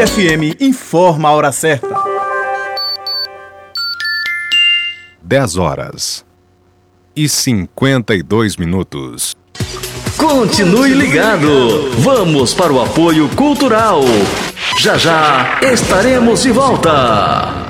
Band FM informa a hora certa. 10h52. Continue ligado. Vamos para o apoio cultural. Já já estaremos de volta.